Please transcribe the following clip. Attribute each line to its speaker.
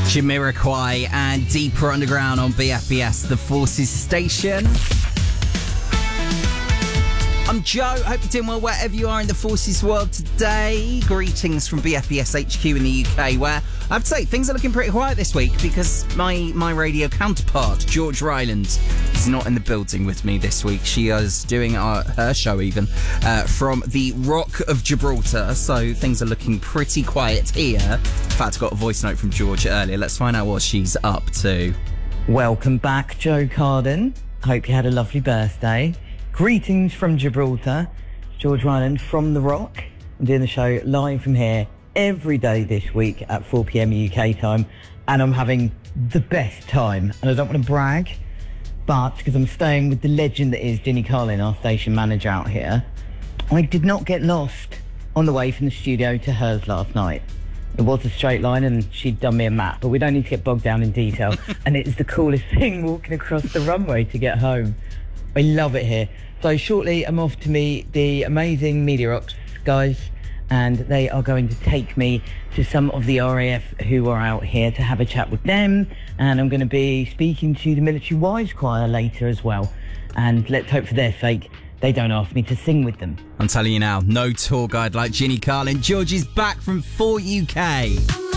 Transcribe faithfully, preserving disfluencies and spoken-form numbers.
Speaker 1: Jamiroquai and Deeper Underground on B F B S, the Forces station. I'm Joe. Hope you're doing well wherever you are in the Forces world today. Greetings from B F B S H Q in the U K, where I have to say things are looking pretty quiet this week because my, my radio counterpart, George Ryland, is not in the building with me this week. She is doing our, her show even uh, from the Rock of Gibraltar, so things are looking pretty quiet here. In fact, I got a voice note from George earlier. Let's find out what she's up to.
Speaker 2: Welcome back, Joe Carden. Hope you had a lovely birthday. Greetings from Gibraltar. George Ryland from The Rock. I'm doing the show live from here every day this week at four p.m. U K time, and I'm having the best time. And I don't want to brag, but because I'm staying with the legend that is Ginny Carlin, our station manager out here, I did not get lost on the way from the studio to hers last night. It was a straight line and she'd done me a map, but we don't need to get bogged down in detail. And it's the coolest thing walking across the runway to get home. I love it here. So shortly I'm off to meet the amazing Media Rocks guys, and they are going to take me to some of the R A F who are out here to have a chat with them, and I'm going to be speaking to the Military Wives Choir later as well, and let's hope for their sake they don't ask me to sing with them.
Speaker 1: I'm telling you now, no tour guide like Ginny Carlin. George is back from four U K.